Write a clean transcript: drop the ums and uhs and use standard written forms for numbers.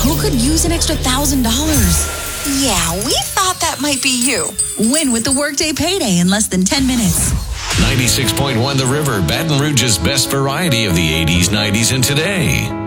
Who could use an extra $1,000? Yeah, we thought that might be you. Win with the Workday Payday in less than 10 minutes. 96.1 The River, Baton Rouge's best variety of the 80s, 90s, and today.